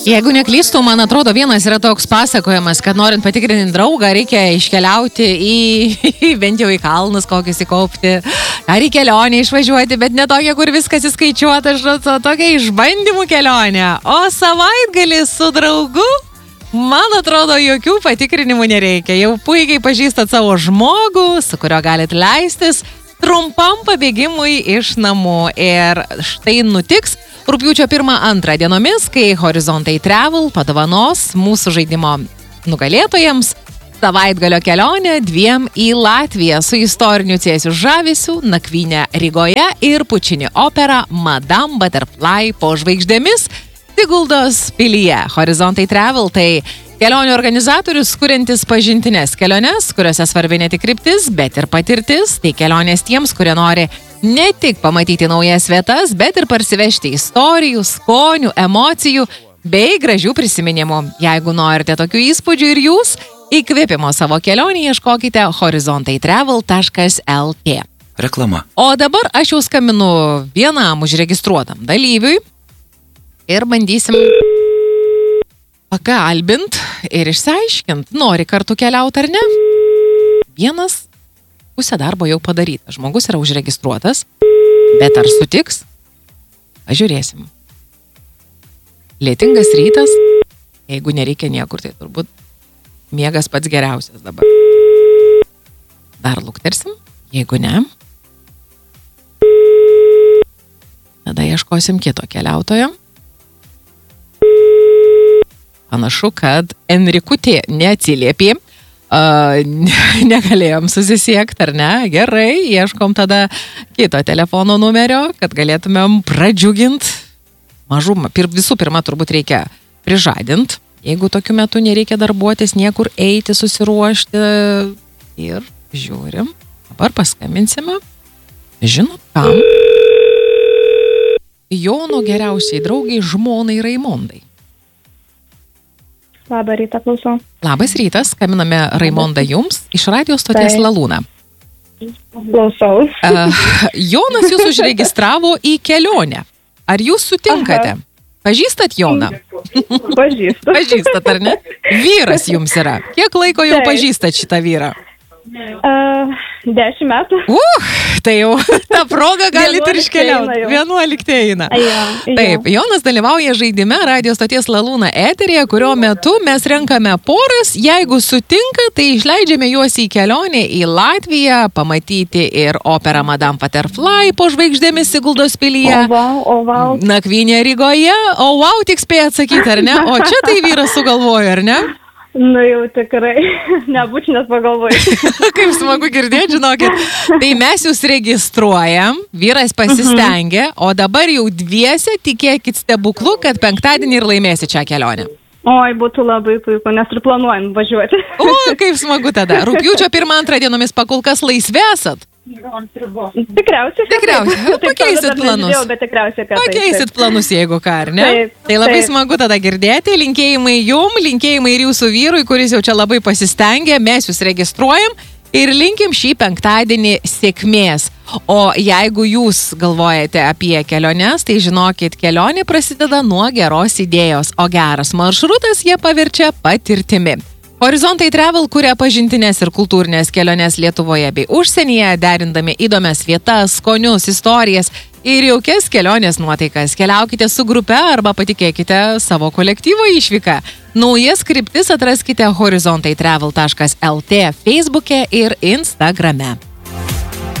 Jeigu neklystu, man atrodo, vienas yra toks pasakojimas, kad norint patikrinti draugą, reikia iškeliauti bent jau į kalnus kokius įkaupti, ar į kelionę išvažiuoti, bet ne tokia, kur viskas įskaičiuota, tokia išbandymų kelionė. O savaitgalį su draugu, man atrodo, jokių patikrinimų nereikia. Jau puikiai pažįstat savo žmogų, su kurio galit leistis trumpam pabėgimui iš namų. Ir štai nutiks rugpjūčio 1-2 dienomis, kai Horizontai Travel padovanos mūsų žaidimo nugalėtojams savaitgalio kelionę 2 į Latviją su istoriniu Cėsių žavesiu, nakvynę Rygoje ir Pučini opera Madame Butterfly po žvaigždėmis Siguldos pilyje. Horizontai Travel tai kelionių organizatorius, kuriantis pažintinės keliones, kuriuose svarbi ne tik kryptis, bet ir patirtis. Tai kelionės tiems, kurie nori ne tik pamatyti naujas vietas, bet ir parsivežti istorijų, skonių, emocijų bei gražių prisiminimų. Jeigu norite tokių įspūdžių ir jūs, įkvėpimo savo kelionį ieškokite horizontai.travel.lt. Reklama. O dabar aš jau skambinu vienam užregistruotam dalyviui ir bandysim pakalbint ir išsiaiškint, nori kartu keliauti ar ne. Vienas pusė darbo jau padaryta. Žmogus yra užregistruotas, bet ar sutiks? Pažiūrėsim. Lietingas rytas, jeigu nereikia niekur, tai turbūt miegas pats geriausias dabar. Dar luktersim, jeigu ne, tada ieškosim kito keliautojo. Panašu, kad Enrikutė neatsiliepė. Negalėjom susisiekti, ar ne? Gerai, ieškom tada kito telefono numerio, kad galėtumėm pradžiugint mažumą. Visų pirma, turbūt reikia prižadint. Jeigu tokiu metu nereikia darbuotis, niekur eiti, susiruošti. Ir žiūrim. Dabar paskambinsime. Žinot kam? Jono geriausiai draugai žmonai Raimondai. Labą rytą, klausau. Labas rytas, skambiname Raimonda jums iš radijo stoties Lalūna. Klausau. Jonas jūs užregistravo į kelionę. Ar jūs sutinkate? Pažįstat Joną? Pažįstu. Pažįstat, ar ne? Vyras jums yra. Kiek laiko jau pažįstat šitą vyrą? 10 metų. Tai jau tą progą galite ir iškeliauti. 11 eina. Taip, Jonas dalyvauja žaidime radijo stoties Lalūna eteryje, kurio metu mes renkame poras. Jeigu sutinka, tai išleidžiame juos į kelionę į Latviją, pamatyti ir operą Madame Butterfly po žvaigždėmis Siguldos pilyje. O wow. Nakvynė Rygoje. O wow, tik spėja atsakyti, ar ne? O čia tai vyras sugalvojo, ar ne? Nu jau tikrai, nebūčiau net pagalvojus. Kaip smagu girdėti, žinokit. Tai mes jūs registruojam, vyras pasistengė, o dabar jau dviese tikėkit stebuklu, kad penktadienį ir laimėsi čia kelionę. Oi, būtų labai puiku, nes ir planuojam važiuoti. O, kaip smagu tada. Rugpjūčio 1-2 dienomis pakolkas laisvi esat? Tikriausiai. Pakeisit planus. Pakeisit planus, jeigu ką, ar ne? Tai labai smagu tada girdėti. Linkėjimai jum, linkėjimai ir jūsų vyrui, kuris jau čia labai pasistengė. Mes jūs registruojam ir linkim šį penktadienį sėkmės. O jeigu jūs galvojate apie keliones, tai žinokit, kelionė prasideda nuo geros idėjos, o geras maršrutas jie paverčia patirtimi. Horizontai Travel kuria pažintinės ir kultūrinės keliones Lietuvoje bei užsienyje, derindami įdomias vietas, skonius, istorijas ir jaukias kelionės nuotaikas. Keliaukite su grupe arba patikėkite savo kolektyvo išvyką. Naujas kryptis atraskite horizontai.travel.lt Facebook'e ir Instagram'e.